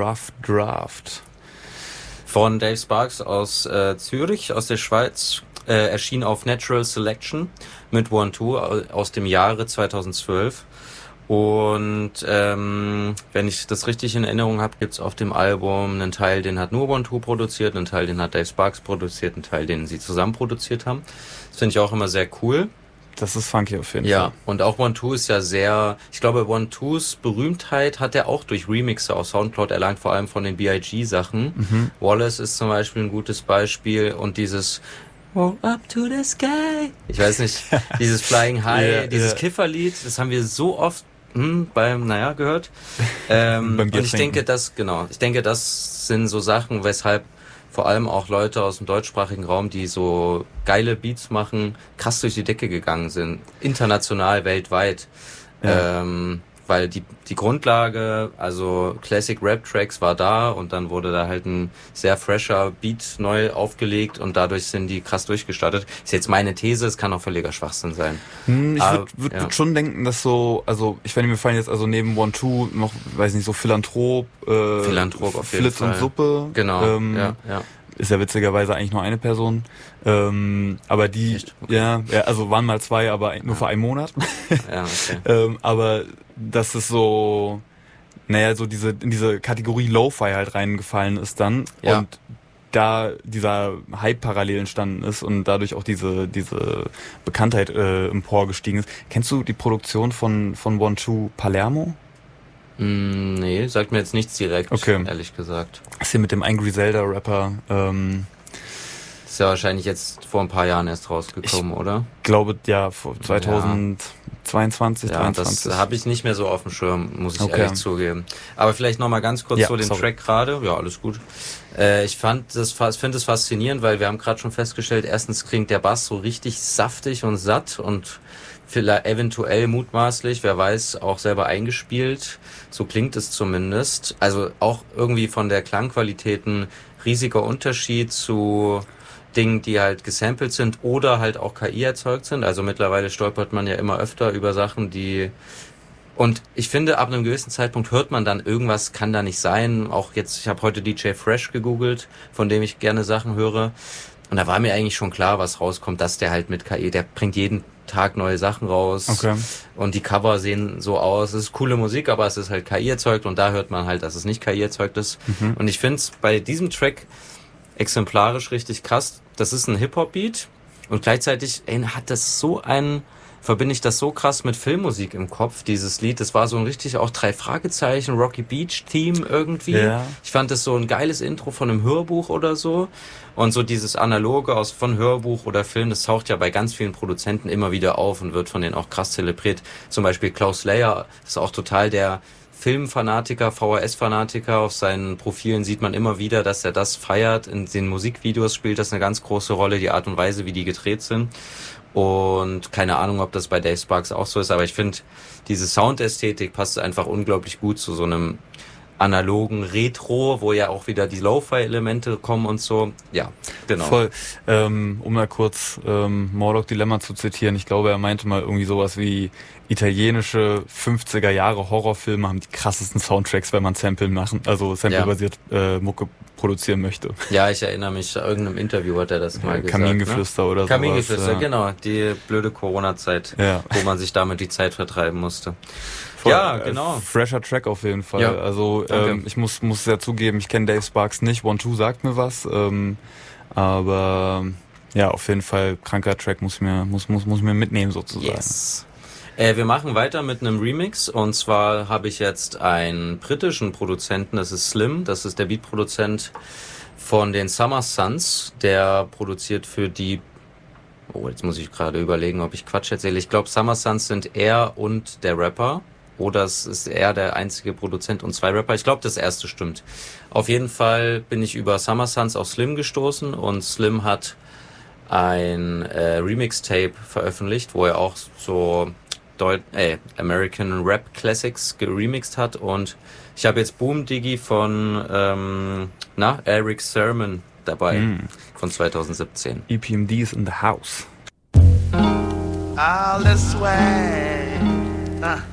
Rough Draft. Von Dave Sparks aus Zürich, aus der Schweiz, erschien auf Natural Selection mit 1-2 aus dem Jahre 2012. Und wenn ich das richtig in Erinnerung habe, gibt's auf dem Album einen Teil, den hat nur 1-2 produziert, einen Teil, den hat Dave Sparks produziert, einen Teil, den sie zusammen produziert haben. Das finde ich auch immer sehr cool. Das ist funky auf jeden Fall. Ja, und auch 1-2 ist ja sehr, ich glaube 1-2s Berühmtheit hat er auch durch Remixe auf Soundcloud erlangt, vor allem von den B.I.G. Sachen. Wallace ist zum Beispiel ein gutes Beispiel und dieses Roll up to the sky. Ich weiß nicht, dieses Flying High, dieses Kifferlied, das haben wir so oft gehört. Und ich denke, das sind so Sachen, weshalb vor allem auch Leute aus dem deutschsprachigen Raum, die so geile Beats machen, krass durch die Decke gegangen sind. International, weltweit. Ja. Weil die Grundlage, also Classic Rap Tracks war da und dann wurde da halt ein sehr fresher Beat neu aufgelegt und dadurch sind die krass durchgestartet. Ist jetzt meine These, es kann auch völliger Schwachsinn sein. Ich würde schon denken, dass so, also ich finde, mir fallen jetzt also neben 1-2 noch, weiß nicht, so Philanthrop auf jeden Flitz Fall. Und Suppe. Genau, Ist ja witzigerweise eigentlich nur eine Person. Aber die, okay. Also waren mal zwei, aber nur für einen Monat. Ja, okay. Aber dass es so, so in diese Kategorie Lo-Fi halt reingefallen ist dann. Ja. Und da dieser Hype parallel entstanden ist und dadurch auch diese Bekanntheit emporgestiegen ist. Kennst du die Produktion von 1-2 Palermo? Nee, sagt mir jetzt nichts direkt, ehrlich gesagt. Das ist hier mit dem Ein Griselda-Rapper. Ist ja wahrscheinlich jetzt vor ein paar Jahren erst rausgekommen, oder? Ich glaube, ja, vor 2022, ja, 23. Das habe ich nicht mehr so auf dem Schirm, muss ich ehrlich zugeben. Aber vielleicht nochmal ganz kurz zu dem Track gerade. Ja, alles gut. Ich finde es faszinierend, weil wir haben gerade schon festgestellt, erstens klingt der Bass so richtig saftig und satt und vielleicht eventuell mutmaßlich, wer weiß, auch selber eingespielt. So klingt es zumindest. Also auch irgendwie von der Klangqualität ein riesiger Unterschied zu Dingen, die halt gesampelt sind oder halt auch KI erzeugt sind. Also mittlerweile stolpert man ja immer öfter über Sachen, und ich finde, ab einem gewissen Zeitpunkt hört man dann, irgendwas kann da nicht sein. Auch jetzt, ich habe heute DJ Fresh gegoogelt, von dem ich gerne Sachen höre. Und da war mir eigentlich schon klar, was rauskommt, dass der halt mit KI, der bringt jeden Tag neue Sachen raus. Okay. Und die Cover sehen so aus. Es ist coole Musik, aber es ist halt KI erzeugt und da hört man halt, dass es nicht KI erzeugt ist. Und ich finde es bei diesem Track exemplarisch richtig krass. Das ist ein Hip-Hop-Beat und gleichzeitig hat das verbinde ich das so krass mit Filmmusik im Kopf, dieses Lied. Das war so ein richtig auch 3 Fragezeichen, Rocky Beach-Theme irgendwie. Ja. Ich fand das so ein geiles Intro von einem Hörbuch oder so. Und so dieses Analoge von Hörbuch oder Film, das taucht ja bei ganz vielen Produzenten immer wieder auf und wird von denen auch krass zelebriert. Zum Beispiel Klaus Layer ist auch total der Filmfanatiker, VHS-Fanatiker. Auf seinen Profilen sieht man immer wieder, dass er das feiert. In den Musikvideos spielt das eine ganz große Rolle, die Art und Weise, wie die gedreht sind. Und keine Ahnung, ob das bei Dave Sparks auch so ist, aber ich finde, diese Soundästhetik passt einfach unglaublich gut zu so einem analogen Retro, wo ja auch wieder die Lo-Fi-Elemente kommen und so. Ja, genau. Voll. Um mal kurz Morlock Dilemma zu zitieren, ich glaube, er meinte mal irgendwie sowas wie italienische 50er Jahre Horrorfilme haben die krassesten Soundtracks, wenn man samplebasiert Mucke produzieren möchte. Ja, ich erinnere mich, in irgendeinem Interview hat er das mal gesagt. Kamingeflüster oder so. Kamingeflüster, genau. Die blöde Corona-Zeit, wo man sich damit die Zeit vertreiben musste. Voll, ja, genau. Fresher Track auf jeden Fall. Ja, also ich muss ja zugeben, ich kenne Dave Sparks nicht. 1-2 sagt mir was, aber ja, auf jeden Fall kranker Track muss ich mir mitnehmen sozusagen. Yes. Wir machen weiter mit einem Remix und zwar habe ich jetzt einen britischen Produzenten, das ist Slim, das ist der Beatproduzent von den Summer Sons, der produziert für die, jetzt muss ich gerade überlegen, ob ich Quatsch erzähle, ich glaube Summer Sons sind er und der Rapper oder es ist er der einzige Produzent und 2 Rapper, ich glaube das erste stimmt. Auf jeden Fall bin ich über Summer Sons auf Slim gestoßen und Slim hat ein Remix-Tape veröffentlicht, wo er auch so American Rap Classics geremixed hat und ich habe jetzt Boom Diggy von Eric Sermon dabei von 2017. EPMD is in the house. All this way.